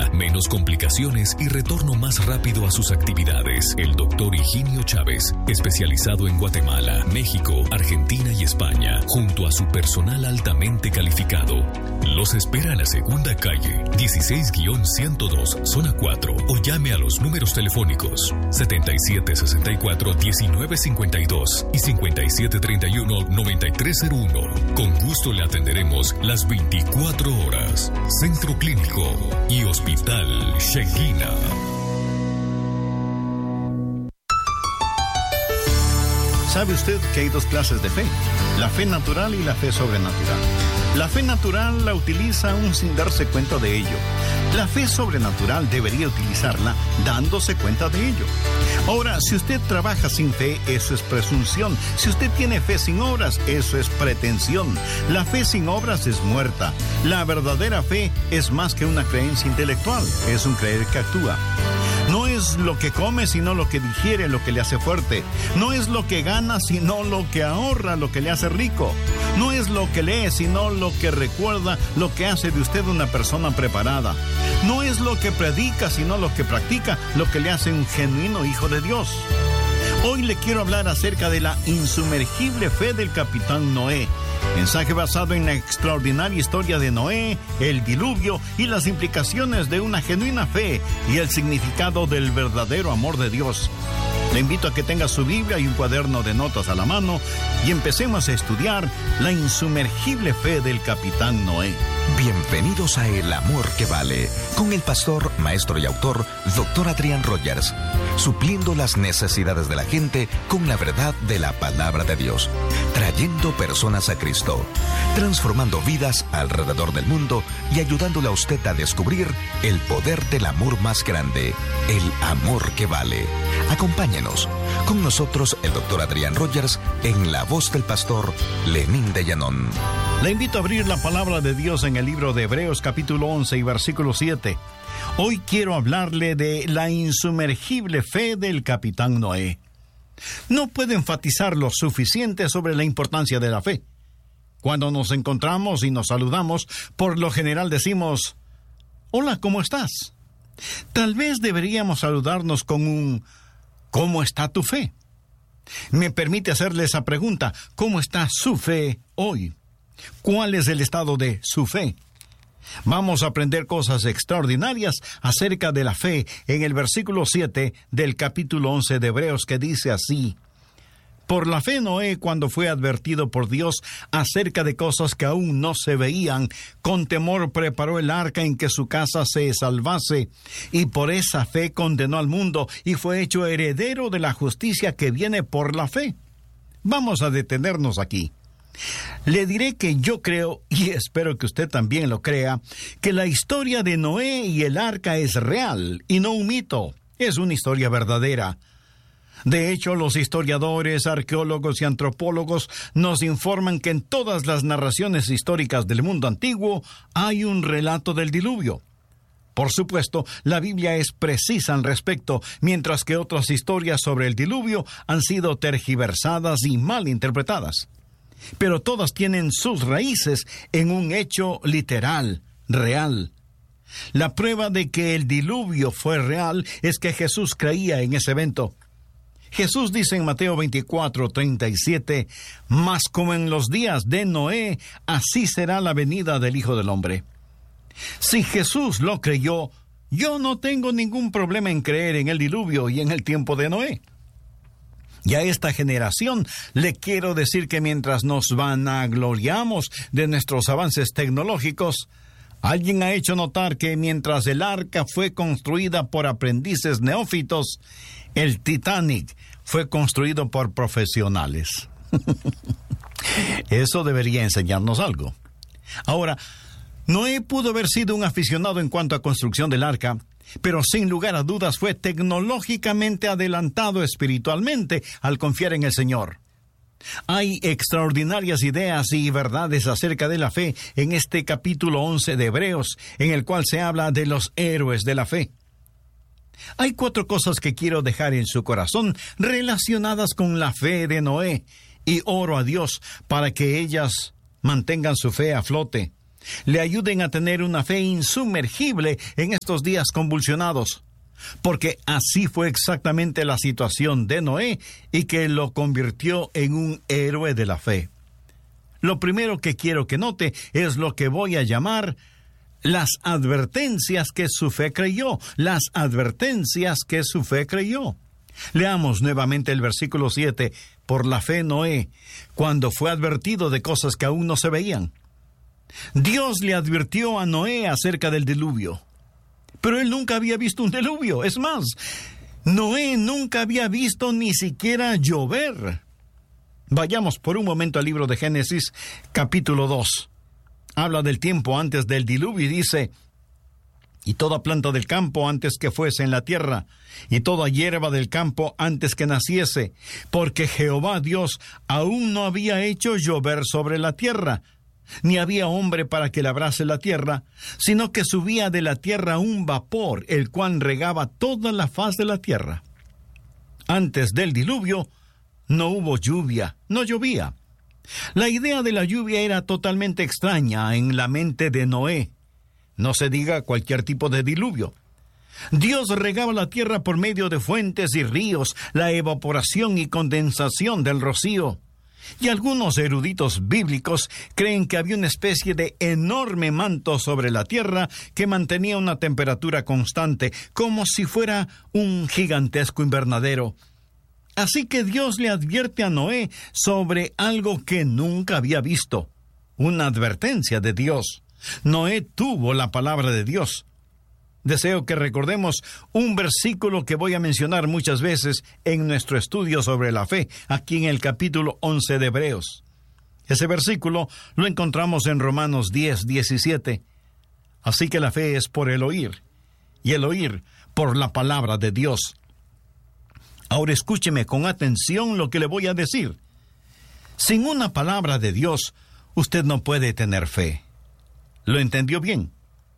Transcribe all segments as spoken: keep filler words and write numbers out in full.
menos complicaciones y retorno más rápido a sus actividades. El doctor Higinio Chávez, especializado en Guatemala, México, Argentina y España, junto a su personal altamente calificado, los espera en la segunda calle, dieciséis ciento dos, zona cuatro, o llame a los números telefónicos setenta y siete sesenta y cuatro, diecinueve cincuenta y dos y cincuenta y siete treinta y uno, noventa y tres cero uno. Con gusto le atenderemos las veinticuatro horas. Centro Clínico y Hospital Shekinah. ¿Sabe usted que hay dos clases de fe? La fe natural y la fe sobrenatural. La fe natural la utiliza aún sin darse cuenta de ello. La fe sobrenatural debería utilizarla dándose cuenta de ello. Ahora, si usted trabaja sin fe, eso es presunción. Si usted tiene fe sin obras, eso es pretensión. La fe sin obras es muerta. La verdadera fe es más que una creencia intelectual, es un creer que actúa. No es lo que come, sino lo que digiere, lo que le hace fuerte. No es lo que gana, sino lo que ahorra, lo que le hace rico. No es lo que lee, sino lo que recuerda, lo que hace de usted una persona preparada. No es lo que predica, sino lo que practica, lo que le hace un genuino hijo de Dios. Hoy le quiero hablar acerca de la insumergible fe del capitán Noé. Mensaje basado en la extraordinaria historia de Noé, el diluvio y las implicaciones de una genuina fe y el significado del verdadero amor de Dios. Le invito a que tenga su Biblia y un cuaderno de notas a la mano y empecemos a estudiar la insumergible fe del capitán Noé. Bienvenidos a El Amor que Vale, con el pastor, maestro y autor, doctor Adrián Rogers, supliendo las necesidades de la gente con la verdad de la palabra de Dios, trayendo personas a Cristo, transformando vidas alrededor del mundo y ayudándole a usted a descubrir el poder del amor más grande, el amor que vale. Acompáñenos. Con nosotros el doctor Adrián Rogers en la voz del pastor Lenín de Llanón. Le invito a abrir la palabra de Dios en el libro de Hebreos capítulo once y versículo siete. Hoy quiero hablarle de la insumergible fe del capitán Noé. No puedo enfatizar lo suficiente sobre la importancia de la fe. Cuando nos encontramos y nos saludamos, por lo general decimos, hola, ¿cómo estás? Tal vez deberíamos saludarnos con un ¿cómo está tu fe? Me permite hacerle esa pregunta, ¿cómo está su fe hoy? ¿Cuál es el estado de su fe? Vamos a aprender cosas extraordinarias acerca de la fe en el versículo siete del capítulo once de Hebreos, que dice así: por la fe Noé, cuando fue advertido por Dios acerca de cosas que aún no se veían, con temor preparó el arca en que su casa se salvase, y por esa fe condenó al mundo y fue hecho heredero de la justicia que viene por la fe. Vamos a detenernos aquí. Le diré que yo creo, y espero que usted también lo crea, que la historia de Noé y el arca es real y no un mito, es una historia verdadera. De hecho, los historiadores, arqueólogos y antropólogos nos informan que en todas las narraciones históricas del mundo antiguo hay un relato del diluvio. Por supuesto, la Biblia es precisa al respecto, mientras que otras historias sobre el diluvio han sido tergiversadas y mal interpretadas. Pero todas tienen sus raíces en un hecho literal, real. La prueba de que el diluvio fue real es que Jesús creía en ese evento. Jesús dice en Mateo veinticuatro, treinta y siete, mas como en los días de Noé, así será la venida del Hijo del Hombre. Si Jesús lo creyó, yo no tengo ningún problema en creer en el diluvio y en el tiempo de Noé. Y a esta generación le quiero decir que mientras nos vanagloriamos de nuestros avances tecnológicos, alguien ha hecho notar que mientras el arca fue construida por aprendices neófitos, el Titanic fue construido por profesionales. Eso debería enseñarnos algo. Ahora, Noé pudo haber sido un aficionado en cuanto a construcción del arca, pero sin lugar a dudas fue tecnológicamente adelantado espiritualmente al confiar en el Señor. Hay extraordinarias ideas y verdades acerca de la fe en este capítulo once de Hebreos, en el cual se habla de los héroes de la fe. Hay cuatro cosas que quiero dejar en su corazón relacionadas con la fe de Noé, y oro a Dios para que ellas mantengan su fe a flote. le ayuden a tener una fe insumergible en estos días convulsionados, porque así fue exactamente la situación de Noé y que lo convirtió en un héroe de la fe. Lo primero que quiero que note es lo que voy a llamar las advertencias que su fe creyó, las advertencias que su fe creyó. Leamos nuevamente el versículo siete. Por la fe Noé, cuando fue advertido de cosas que aún no se veían. Dios le advirtió a Noé acerca del diluvio, pero él nunca había visto un diluvio. Es más, Noé nunca había visto ni siquiera llover. Vayamos por un momento al libro de Génesis, capítulo dos. Habla del tiempo antes del diluvio y dice: y toda planta del campo antes que fuese en la tierra, y toda hierba del campo antes que naciese, porque Jehová Dios aún no había hecho llover sobre la tierra, ni había hombre para que labrase la tierra, sino que subía de la tierra un vapor, el cual regaba toda la faz de la tierra. Antes del diluvio no hubo lluvia, no llovía. La idea de la lluvia era totalmente extraña en la mente de Noé. No se diga cualquier tipo de diluvio. Dios regaba la tierra por medio de fuentes y ríos, la evaporación y condensación del rocío. Y algunos eruditos bíblicos creen que había una especie de enorme manto sobre la tierra que mantenía una temperatura constante, como si fuera un gigantesco invernadero. Así que Dios le advierte a Noé sobre algo que nunca había visto. Una advertencia de Dios. Noé tuvo la palabra de Dios. Deseo que recordemos un versículo que voy a mencionar muchas veces en nuestro estudio sobre la fe, aquí en el capítulo once de Hebreos. Ese versículo lo encontramos en Romanos diez, diecisiete. Así que la fe es por el oír, y el oír por la palabra de Dios. Ahora escúcheme con atención lo que le voy a decir. Sin una palabra de Dios, usted no puede tener fe. ¿Lo entendió bien?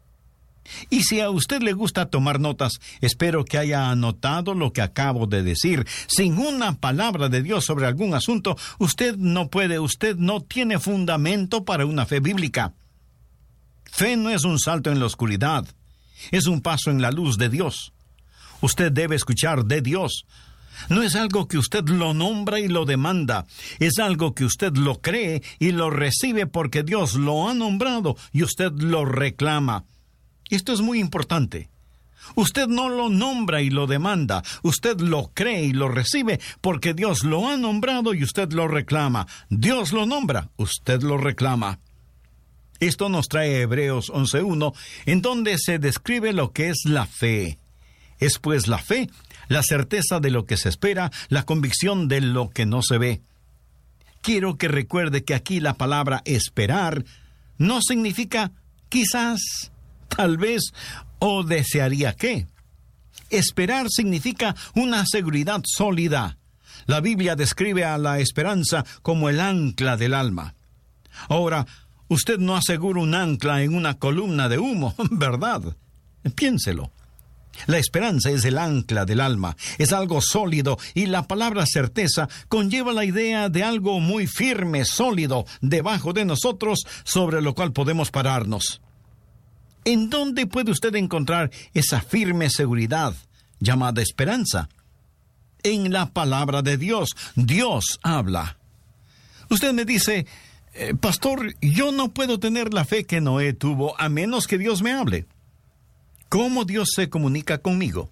Y si a usted le gusta tomar notas, espero que haya anotado lo que acabo de decir. Sin una palabra de Dios sobre algún asunto, usted no puede, usted no tiene fundamento para una fe bíblica. Fe no es un salto en la oscuridad, es un paso en la luz de Dios. Usted debe escuchar de Dios. No es algo que usted lo nombra y lo demanda, es algo que usted lo cree y lo recibe porque Dios lo ha nombrado y usted lo reclama. Esto es muy importante. Usted no lo nombra y lo demanda, usted lo cree y lo recibe porque Dios lo ha nombrado y usted lo reclama. Dios lo nombra, usted lo reclama. Esto nos trae Hebreos once uno, en donde se describe lo que es la fe. Es pues la fe, la certeza de lo que se espera, la convicción de lo que no se ve. Quiero que recuerde que aquí la palabra esperar no significa quizás, tal vez o desearía que. Esperar significa una seguridad sólida. La Biblia describe a la esperanza como el ancla del alma. Ahora, usted no asegura un ancla en una columna de humo, ¿verdad? Piénselo. La esperanza es el ancla del alma, es algo sólido, y la palabra certeza conlleva la idea de algo muy firme, sólido, debajo de nosotros, sobre lo cual podemos pararnos. ¿En dónde puede usted encontrar esa firme seguridad llamada esperanza? En la palabra de Dios. Dios habla. Usted me dice, eh, pastor, yo no puedo tener la fe que Noé tuvo a menos que Dios me hable. ¿Cómo Dios se comunica conmigo?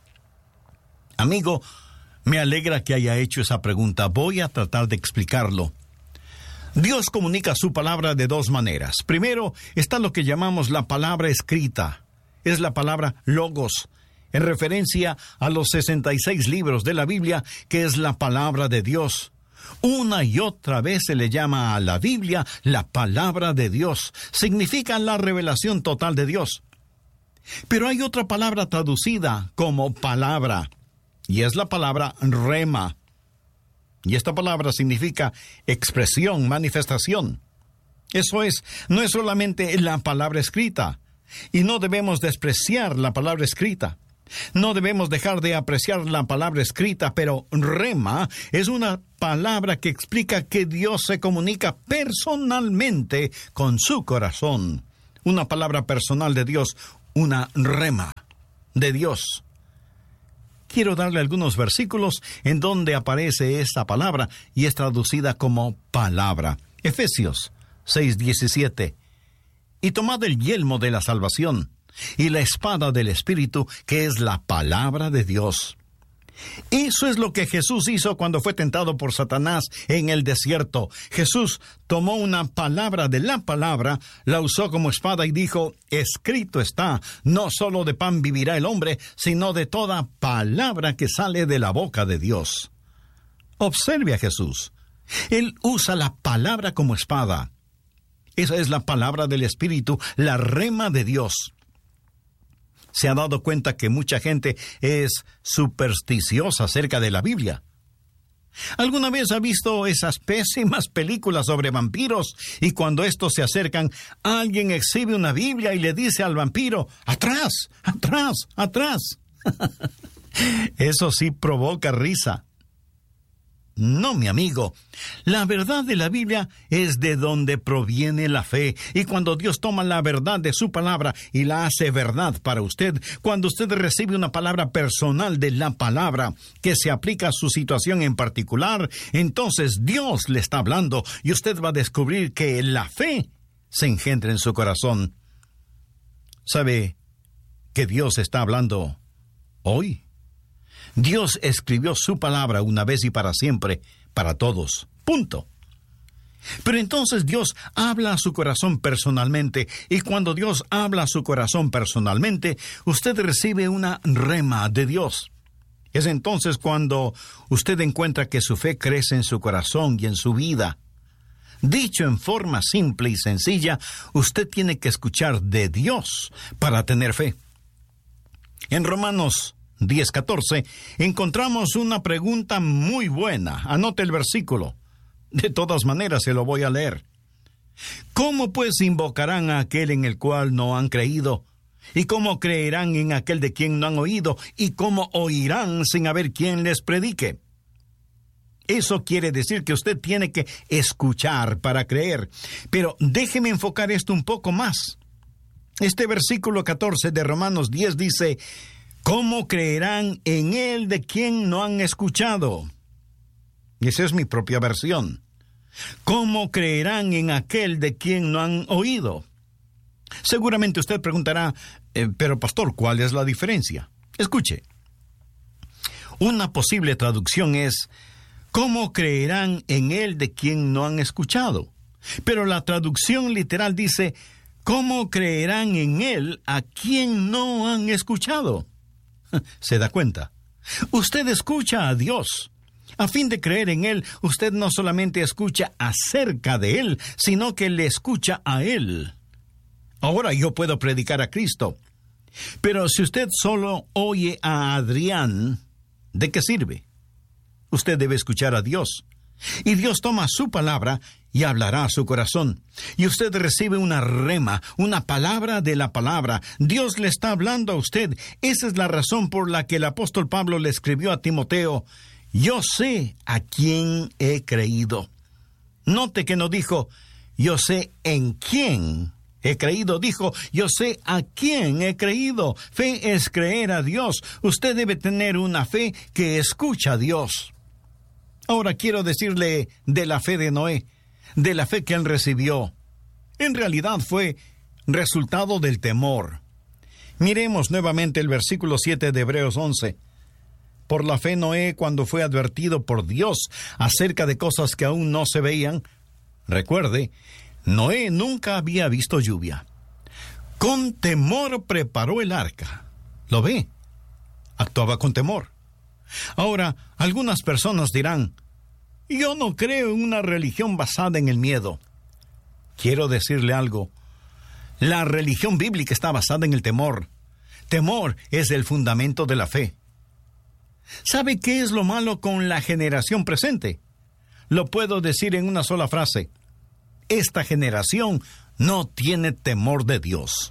Amigo, me alegra que haya hecho esa pregunta. Voy a tratar de explicarlo. Dios comunica su palabra de dos maneras. Primero, está lo que llamamos la palabra escrita. Es la palabra logos, en referencia a los sesenta y seis libros de la Biblia, que es la palabra de Dios. Una y otra vez se le llama a la Biblia la palabra de Dios. Significa la revelación total de Dios. Pero hay otra palabra traducida como palabra, y es la palabra rema. Y esta palabra significa expresión, manifestación. Eso es, no es solamente la palabra escrita, y no debemos despreciar la palabra escrita. No debemos dejar de apreciar la palabra escrita, pero rema es una palabra que explica que Dios se comunica personalmente con su corazón. una palabra personal de Dios, una rema de Dios. Quiero darle algunos versículos en donde aparece esta palabra y es traducida como palabra. Efesios seis diecisiete. Y tomad el yelmo de la salvación y la espada del Espíritu, que es la palabra de Dios. Eso es lo que Jesús hizo cuando fue tentado por Satanás en el desierto. Jesús tomó una palabra de la palabra, la usó como espada y dijo, escrito está, no solo de pan vivirá el hombre, sino de toda palabra que sale de la boca de Dios. Observe a Jesús. Él usa la palabra como espada. Esa es la palabra del Espíritu, la rema de Dios. ¿Se ha dado cuenta que mucha gente es supersticiosa acerca de la Biblia? ¿Alguna vez ha visto esas pésimas películas sobre vampiros y cuando estos se acercan, alguien exhibe una Biblia y le dice al vampiro, ¡atrás, atrás, atrás! Eso sí provoca risa. No, mi amigo, la verdad de la Biblia es de donde proviene la fe, y cuando Dios toma la verdad de su palabra y la hace verdad para usted, cuando usted recibe una palabra personal de la palabra que se aplica a su situación en particular, entonces Dios le está hablando y usted va a descubrir que la fe se engendra en su corazón. ¿Sabe que Dios está hablando hoy? Dios escribió su palabra una vez y para siempre, para todos. Punto. Pero entonces Dios habla a su corazón personalmente, y cuando Dios habla a su corazón personalmente, usted recibe una rema de Dios. Es entonces cuando usted encuentra que su fe crece en su corazón y en su vida. Dicho en forma simple y sencilla, usted tiene que escuchar de Dios para tener fe. En Romanos diez catorce, encontramos una pregunta muy buena. Anote el versículo. De todas maneras, se lo voy a leer. ¿Cómo pues invocarán a aquel en el cual no han creído? ¿Y cómo creerán en aquel de quien no han oído? ¿Y cómo oirán sin haber quien les predique? Eso quiere decir que usted tiene que escuchar para creer. Pero déjeme enfocar esto un poco más. Este versículo catorce de Romanos diez dice, ¿cómo creerán en él de quien no han escuchado? Esa es mi propia versión. ¿Cómo creerán en aquel de quien no han oído? Seguramente usted preguntará, eh, pero pastor, ¿cuál es la diferencia? Escuche. Una posible traducción es, ¿cómo creerán en él de quien no han escuchado? Pero la traducción literal dice, ¿cómo creerán en él a quien no han escuchado? ¿Se da cuenta? Usted escucha a Dios. A fin de creer en Él, usted no solamente escucha acerca de Él, sino que le escucha a Él. Ahora yo puedo predicar a Cristo. Pero si usted solo oye a Adrián, ¿de qué sirve? Usted debe escuchar a Dios. Y Dios toma su palabra y hablará a su corazón. Y usted recibe una rema, una palabra de la palabra. Dios le está hablando a usted. Esa es la razón por la que el apóstol Pablo le escribió a Timoteo, yo sé a quién he creído. Note que no dijo, yo sé en quién he creído. Dijo, yo sé a quién he creído. Fe es creer a Dios. Usted debe tener una fe que escucha a Dios. Ahora quiero decirle de la fe de Noé, de la fe que él recibió. En realidad fue resultado del temor. Miremos nuevamente el versículo siete de Hebreos once. Por la fe Noé, cuando fue advertido por Dios acerca de cosas que aún no se veían, recuerde, Noé nunca había visto lluvia. Con temor preparó el arca. ¿Lo ve? Actuaba con temor. Ahora, algunas personas dirán, yo no creo en una religión basada en el miedo. Quiero decirle algo. La religión bíblica está basada en el temor. Temor es el fundamento de la fe. ¿Sabe qué es lo malo con la generación presente? Lo puedo decir en una sola frase. Esta generación no tiene temor de Dios.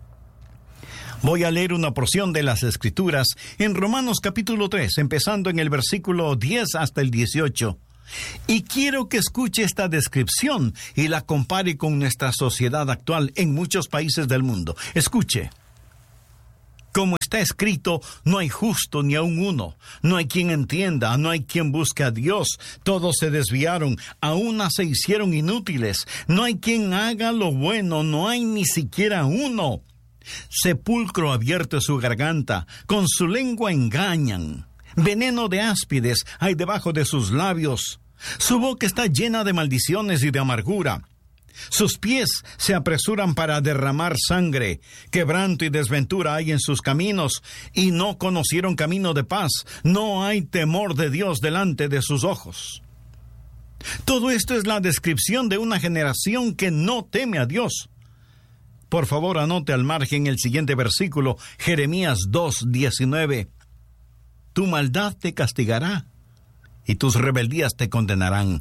Voy a leer una porción de las Escrituras en Romanos capítulo tres, empezando en el versículo diez hasta el dieciocho. Y quiero que escuche esta descripción y la compare con nuestra sociedad actual en muchos países del mundo. Escuche. Como está escrito, no hay justo ni aun uno. No hay quien entienda, no hay quien busque a Dios. Todos se desviaron, a una se hicieron inútiles. No hay quien haga lo bueno, no hay ni siquiera uno. Sepulcro abierto es su garganta, con su lengua engañan. Veneno de áspides hay debajo de sus labios. Su boca está llena de maldiciones y de amargura. Sus pies se apresuran para derramar sangre. Quebranto y desventura hay en sus caminos, y no conocieron camino de paz. No hay temor de Dios delante de sus ojos. Todo esto es la descripción de una generación que no teme a Dios. Por favor, anote al margen el siguiente versículo, Jeremías dos, diecinueve. Tu maldad te castigará, y tus rebeldías te condenarán.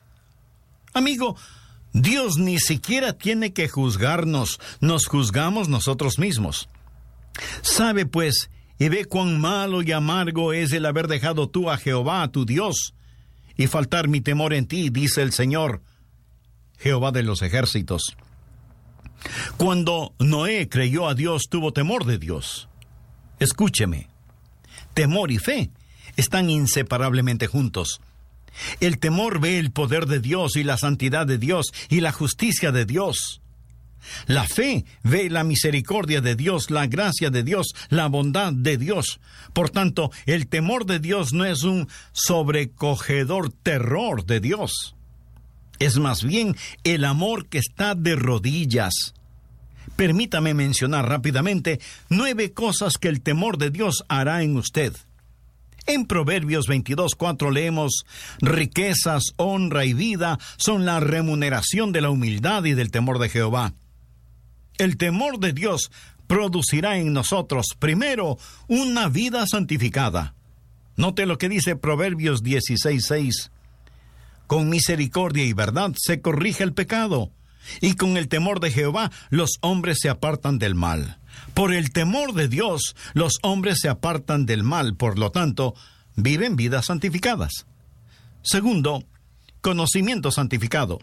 Amigo, Dios ni siquiera tiene que juzgarnos, nos juzgamos nosotros mismos. Sabe pues, y ve cuán malo y amargo es el haber dejado tú a Jehová, tu Dios, y faltar mi temor en ti, dice el Señor, Jehová de los ejércitos. Cuando Noé creyó a Dios, tuvo temor de Dios. Escúcheme, temor y fe están inseparablemente juntos. El temor ve el poder de Dios y la santidad de Dios y la justicia de Dios. La fe ve la misericordia de Dios, la gracia de Dios, la bondad de Dios. Por tanto, el temor de Dios no es un sobrecogedor terror de Dios. Es más bien el amor que está de rodillas. Permítame mencionar rápidamente nueve cosas que el temor de Dios hará en usted. En Proverbios veintidós, cuatro leemos, riquezas, honra y vida son la remuneración de la humildad y del temor de Jehová. El temor de Dios producirá en nosotros, primero, una vida santificada. Note lo que dice Proverbios dieciséis, seis. Con misericordia y verdad se corrige el pecado, y con el temor de Jehová los hombres se apartan del mal. Por el temor de Dios, los hombres se apartan del mal, por lo tanto, viven vidas santificadas. Segundo, conocimiento santificado.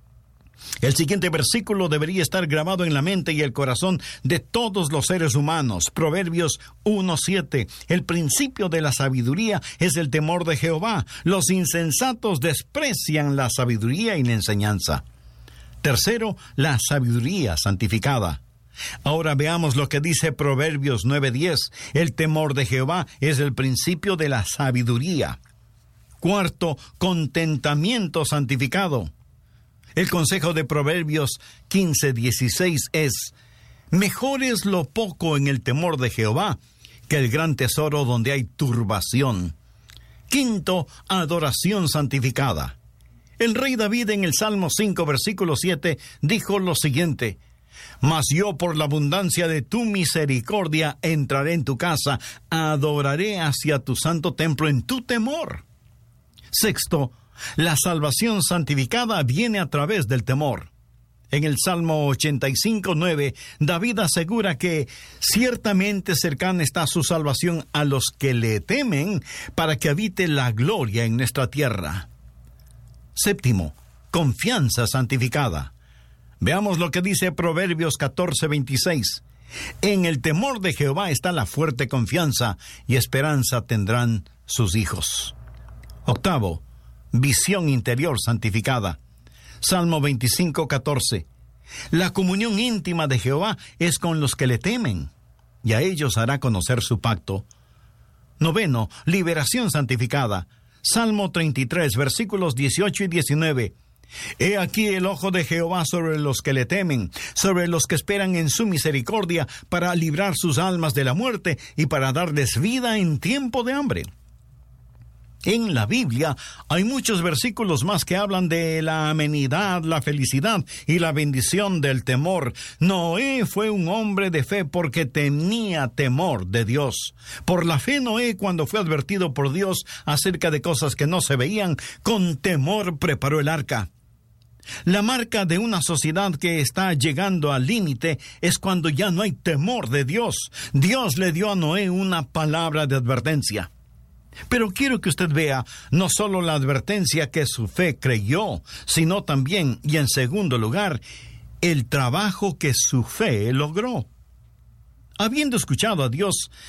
El siguiente versículo debería estar grabado en la mente y el corazón de todos los seres humanos. Proverbios uno, siete. El principio de la sabiduría es el temor de Jehová. Los insensatos desprecian la sabiduría y la enseñanza. Tercero, la sabiduría santificada. Ahora veamos lo que dice Proverbios nueve, diez. El temor de Jehová es el principio de la sabiduría. Cuarto, contentamiento santificado. El consejo de Proverbios quince, dieciséis es: mejor es lo poco en el temor de Jehová que el gran tesoro donde hay turbación. Quinto, adoración santificada. El rey David en el Salmo cinco, versículo siete, dijo lo siguiente: mas yo por la abundancia de tu misericordia entraré en tu casa, adoraré hacia tu santo templo en tu temor. Sexto, la salvación santificada viene a través del temor. En el Salmo ochenta y cinco, nueve, David asegura que ciertamente cercana está su salvación a los que le temen, para que habite la gloria en nuestra tierra. Séptimo, confianza santificada. Veamos lo que dice Proverbios catorce, veintiséis. En el temor de Jehová está la fuerte confianza, y esperanza tendrán sus hijos. Octavo, visión interior santificada. Salmo veinticinco, catorce. La comunión íntima de Jehová es con los que le temen, y a ellos hará conocer su pacto. Noveno, liberación santificada. Salmo treinta y tres, versículos dieciocho y diecinueve. He aquí el ojo de Jehová sobre los que le temen, sobre los que esperan en su misericordia, para librar sus almas de la muerte y para darles vida en tiempo de hambre. En la Biblia hay muchos versículos más que hablan de la amenidad, la felicidad y la bendición del temor. Noé fue un hombre de fe porque tenía temor de Dios. Por la fe Noé, cuando fue advertido por Dios acerca de cosas que no se veían, con temor preparó el arca. La marca de una sociedad que está llegando al límite es cuando ya no hay temor de Dios. Dios le dio a Noé una palabra de advertencia. Pero quiero que usted vea no solo la advertencia que su fe creyó, sino también, y en segundo lugar, el trabajo que su fe logró. Habiendo escuchado a Dios